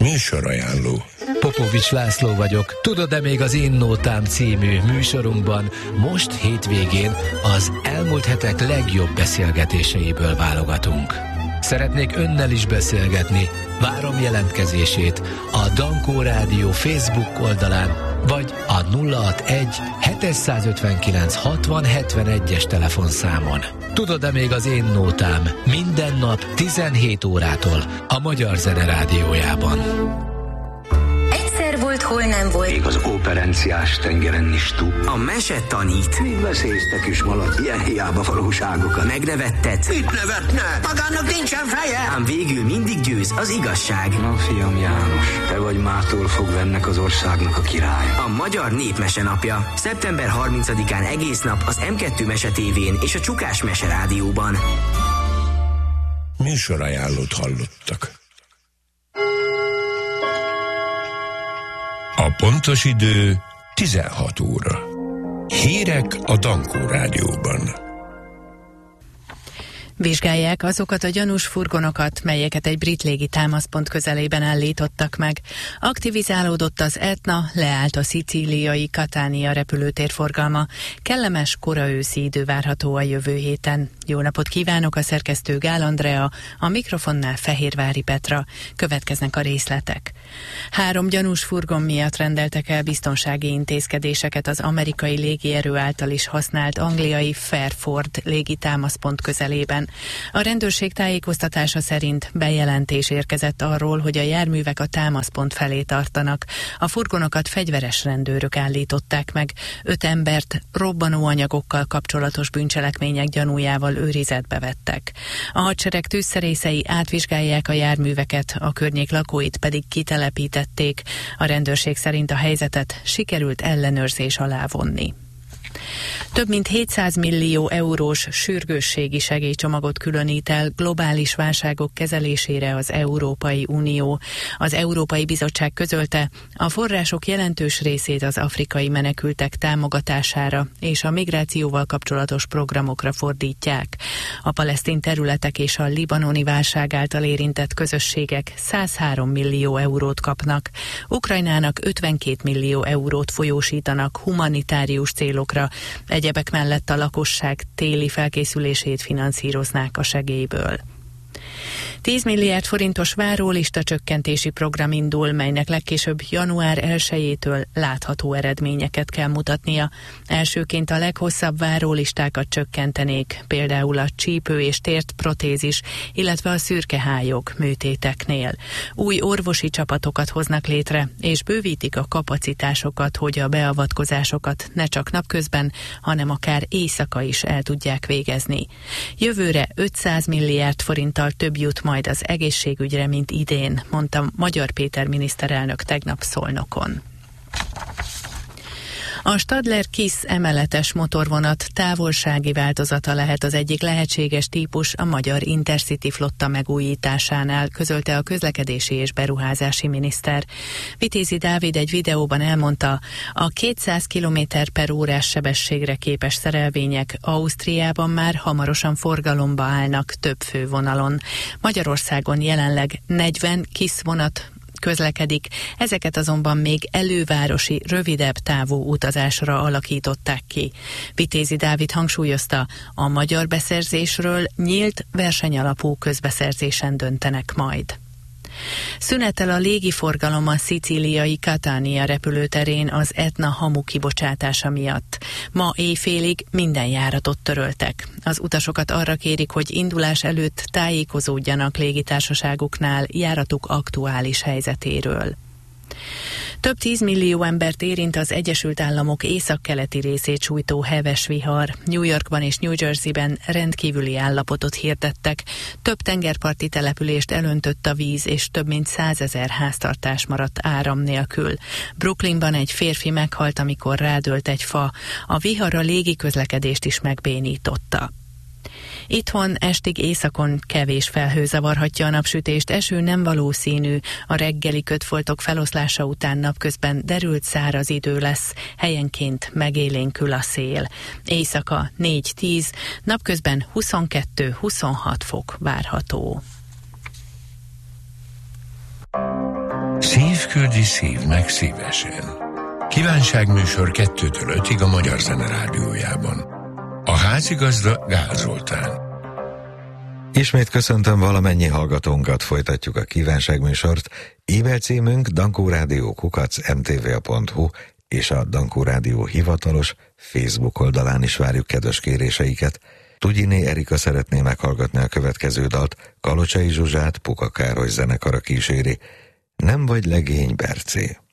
Műsorajánló. Popovics László vagyok. Tudod-e még az Én Nótám című műsorunkban most hétvégén az elmúlt hetek legjobb beszélgetéseiből válogatunk. Szeretnék önnel is beszélgetni. Várom jelentkezését a Dankó Rádió Facebook oldalán, vagy a 061 759 60 71-es telefonszámon. Tudod-e még az Én Nótám minden nap 17 órától a Magyar Zene Rádiójában. Egyszer volt, hol nem volt. Még az operenciás tengeren is túl. A mese tanít. Mit veszélyeztek is malac, ilyen hiába valóságokat. Megnevetted. Mit nevetne? Magának nincsen feje. Ám végül mindig győz az igazság. Na fiam János, te vagy mától fogva ennek az országnak a király. A Magyar Népmese napja. Szeptember 30-án egész nap az M2 Mese tévén és a Csukás Mese Rádióban. Műsorajánlót hallottak. A pontos idő 16 óra. Hírek a Dankó Rádióban. Vizsgálják azokat a gyanús furgonokat, melyeket egy brit légi támaszpont közelében állítottak meg. Aktivizálódott az Etna, leállt a szicíliai Catania repülőtér forgalma. Kellemes, kora őszi idő várható a jövő héten. Jó napot kívánok, a szerkesztő Gál Andrea, a mikrofonnál Fehérvári Petra. Következnek a részletek. 3 gyanús furgon miatt rendeltek el biztonsági intézkedéseket az amerikai légierő által is használt angliai Fairford légitámaszpont közelében. A rendőrség tájékoztatása szerint bejelentés érkezett arról, hogy a járművek a támaszpont felé tartanak. A furgonokat fegyveres rendőrök állították meg. 5 embert robbanóanyagokkal kapcsolatos bűncselekmények gyanújával őrizetbe vettek. A hadsereg tűzszerészei átvizsgálják a járműveket, a környék lakóit pedig kitelepítették. A rendőrség szerint a helyzetet sikerült ellenőrzés alá vonni. Több mint 700 millió eurós sürgősségi segélycsomagot különít el globális válságok kezelésére az Európai Unió. Az Európai Bizottság közölte, a források jelentős részét az afrikai menekültek támogatására és a migrációval kapcsolatos programokra fordítják. A palesztin területek és a libanoni válság által érintett közösségek 103 millió eurót kapnak. Ukrajnának 52 millió eurót folyósítanak humanitárius célokra, egyebek mellett a lakosság téli felkészülését finanszíroznák a segélyből. 10 milliárd forintos várólista csökkentési program indul, melynek legkésőbb január 1-től látható eredményeket kell mutatnia. Elsőként a leghosszabb várólistákat csökkentenék, például a csípő és tért protézis, illetve a szürkehályok műtéteknél. Új orvosi csapatokat hoznak létre, és bővítik a kapacitásokat, hogy a beavatkozásokat ne csak napközben, hanem akár éjszaka is el tudják végezni. Jövőre 500 milliárd forinttal több jut majd az egészségügyre, mint idén, mondta Magyar Péter miniszterelnök tegnap Szolnokon. A Stadler-Kiss emeletes motorvonat távolsági változata lehet az egyik lehetséges típus a magyar Intercity flotta megújításánál, közölte a közlekedési és beruházási miniszter. Vitézi Dávid egy videóban elmondta, a 200 km/órás sebességre képes szerelvények Ausztriában már hamarosan forgalomba állnak több fővonalon. Magyarországon jelenleg 40 Kiss vonat közlekedik, ezeket azonban még elővárosi, rövidebb távú utazásra alakították ki. Vitézi Dávid hangsúlyozta, a magyar beszerzésről nyílt versenyalapú közbeszerzésen döntenek majd. Szünetel a légiforgalom a szicíliai Catania repülőterén az Etna hamu kibocsátása miatt. Ma éjfélig minden járatot töröltek. Az utasokat arra kérik, hogy indulás előtt tájékozódjanak légitársaságuknál járatuk aktuális helyzetéről. Több 10 millió embert érint az Egyesült Államok északkeleti részét sújtó heves vihar. New Yorkban és New Jerseyben rendkívüli állapotot hirdettek. Több tengerparti települést elöntött a víz, és több mint 100 000 háztartás maradt áram nélkül. Brooklynban egy férfi meghalt, amikor rádőlt egy fa. A vihar a légiközlekedést is megbénította. Itthon estig északon kevés felhő zavarhatja a napsütést, eső nem valószínű, a reggeli kötfoltok feloszlása után napközben derült száraz idő lesz, helyenként megélénkül a szél. Éjszaka 4-10, napközben 22-26 fok várható. Szívküldi szívnek szívesen. Kívánságműsor 2-től 5-ig a Magyar Zene Rádiójában. A házigazda Gál Zoltán. Ismét köszöntöm valamennyi hallgatónkat, folytatjuk a kívánságműsort. E-mail címünk dankórádió@mtva.hu és a Dankó Rádió hivatalos Facebook oldalán is várjuk kedves kéréseiket. Tudjiné Erika szeretné meghallgatni a következő dalt, Kalocsai Zsuzsát Puka Károly zenekara kíséri. Nem vagy legény, Bercé.